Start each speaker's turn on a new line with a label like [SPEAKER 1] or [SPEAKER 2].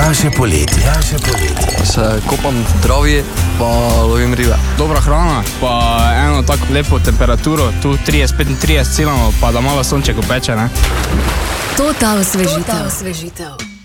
[SPEAKER 1] Naše poletje.
[SPEAKER 2] Se kopam v travi, pa lovim ribe.
[SPEAKER 3] Dobra hrana, pa eno tako lepo temperaturo, tu 30-35 cilamo, pa da malo sonček opeče, ne?
[SPEAKER 4] Total osvežitev.